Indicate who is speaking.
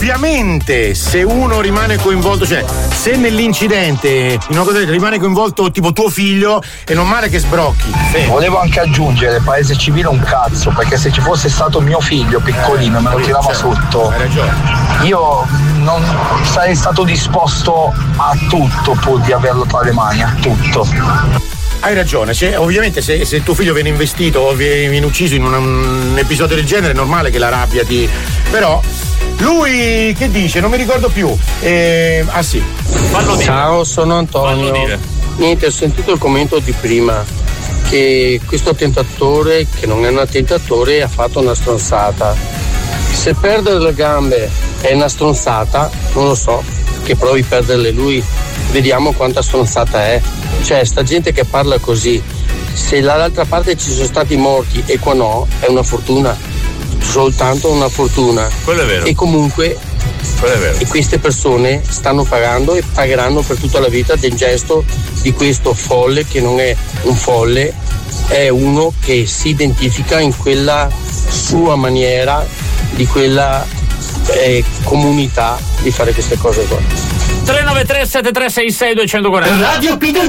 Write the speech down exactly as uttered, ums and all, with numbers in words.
Speaker 1: ovviamente se uno rimane coinvolto, cioè se nell'incidente in una cosa rimane coinvolto tipo tuo figlio, è normale che sbrocchi. Sì.
Speaker 2: Volevo anche aggiungere paese civile un cazzo, perché se ci fosse stato mio figlio piccolino me lo tirava sotto.
Speaker 1: Hai ragione.
Speaker 2: Io non sarei stato disposto a tutto pur di averlo tra le mani, a tutto.
Speaker 1: Hai ragione, cioè, ovviamente se, se tuo figlio viene investito o viene ucciso in un, un episodio del genere è normale che la rabbia ti. Però lui che dice? Non mi ricordo più. Eh, ah sì.
Speaker 3: Ciao, sono Antonio. Niente, ho sentito il commento di prima che questo attentatore, che non è un attentatore, ha fatto una stronzata. Se perdere le gambe è una stronzata, non lo so, che provi a perderle lui, vediamo quanta stronzata è. Cioè, sta gente che parla così, se dall'altra parte ci sono stati morti e qua no, è una fortuna, soltanto una fortuna.
Speaker 4: Quello è vero.
Speaker 3: E comunque
Speaker 4: quello è vero.
Speaker 3: E queste persone stanno pagando e pagheranno per tutta la vita del gesto di questo folle, che non è un folle, è uno che si identifica in quella sua maniera, di quella eh, comunità di fare queste cose qua.
Speaker 5: tre nove tre sette tre sei sei due quattro zero.
Speaker 6: Radio P